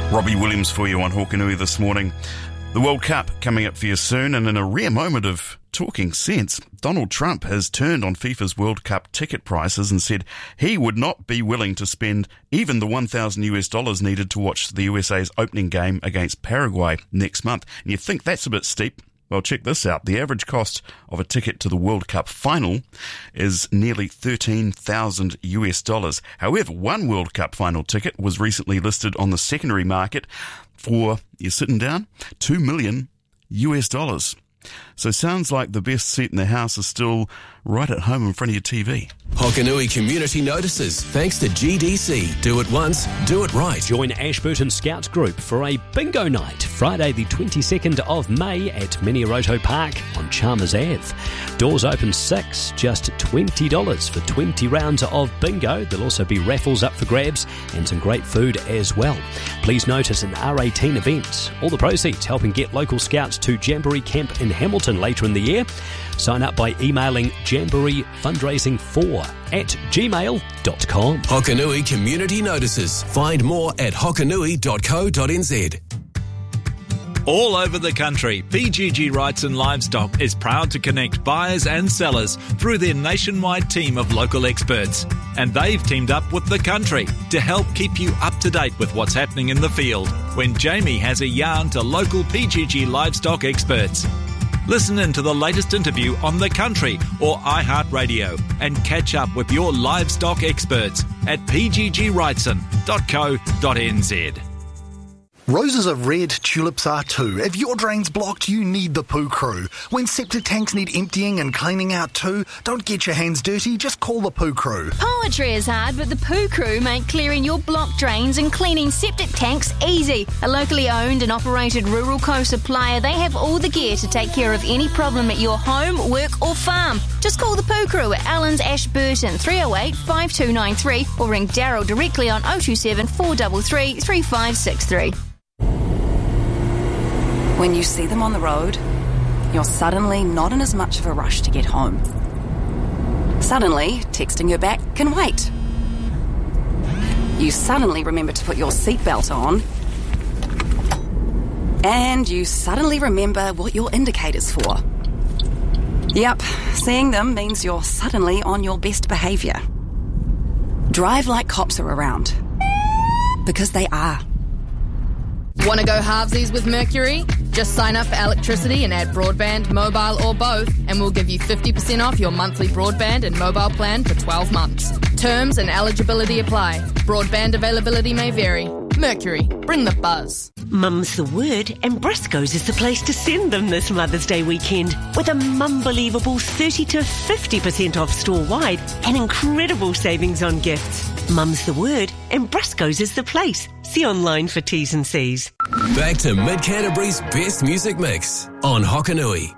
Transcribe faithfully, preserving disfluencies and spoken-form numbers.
Robbie Williams for you on Hokanui this morning. The World Cup coming up for you soon, and in a rare moment of talking sense, Donald Trump has turned on FIFA's World Cup ticket prices and said he would not be willing to spend even the one thousand US dollars needed to watch the U S A's opening game against Paraguay next month. And you think that's a bit steep? Well, check this out. The average cost of a ticket to the World Cup final is nearly thirteen thousand US dollars. However, one World Cup final ticket was recently listed on the secondary market for, you're sitting down, two million US dollars. So sounds like the best seat in the house is still right at home in front of your T V. Hokanui Community Notices, thanks to G D C. Do it once, do it right. Join Ashburton Scouts Group for a bingo night, Friday the twenty-second of May at Miniroto Park on Chalmers Ave. Doors open six, just twenty dollars for twenty rounds of bingo. There'll also be raffles up for grabs and some great food as well. Please note it's an R eighteen event. All the proceeds helping get local scouts to Jamboree Camp in Hamilton later in the year. Sign up by emailing jamboree fundraising four at gmail dot com. Hokanui Community Notices. Find more at hokanui dot co dot n z. All over the country, P G G Rights and Livestock is proud to connect buyers and sellers through their nationwide team of local experts. And they've teamed up with The Country to help keep you up to date with what's happening in the field when Jamie has a yarn to local P G G livestock experts. Listen in to the latest interview on The Country or iHeartRadio and catch up with your livestock experts at p g g wrightson dot co dot n z. Roses are red, tulips are too. If your drain's blocked, you need the Poo Crew. When septic tanks need emptying and cleaning out too, don't get your hands dirty, just call the Poo Crew. Poetry is hard, but the Poo Crew make clearing your blocked drains and cleaning septic tanks easy. A locally owned and operated rural co-supplier, they have all the gear to take care of any problem at your home, work or farm. Just call the Poo Crew at Allen's Ashburton, three oh eight, five two nine three, or ring Daryl directly on oh two seven, four three three, three five six three. When you see them on the road, you're suddenly not in as much of a rush to get home. Suddenly, texting her back can wait. You suddenly remember to put your seatbelt on. And you suddenly remember what your indicator's for. Yep, seeing them means you're suddenly on your best behaviour. Drive like cops are around. Because they are. Want to go halvesies with Mercury? Just sign up for electricity and add broadband, mobile or both, and we'll give you fifty percent off your monthly broadband and mobile plan for twelve months. Terms and eligibility apply. Broadband availability may vary. Mercury, bring the buzz. Mum's the word, and Briscoe's is the place to send them this Mother's Day weekend with a mumble-believable thirty to fifty percent off store-wide and incredible savings on gifts. Mum's the word, and Briscoe's is the place. See online for T's and C's. Back to Mid Canterbury's best music mix on Hokanui.